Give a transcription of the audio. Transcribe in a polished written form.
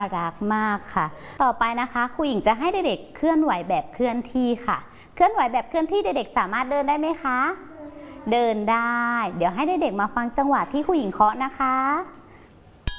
รักมากค่ะต่อไปนะคะครูหญิงจะให้เด็กๆเคลื่อนไหวแบบเคลื่อนที่ค่ะเคลื่อนไหวแบบเคลื่อนที่เด็กๆสามารถเดินได้ไหมคะเดินได้เดี๋ยวให้เด็กๆมาฟังจังหวะที่ครูหญิงเคาะนะคะ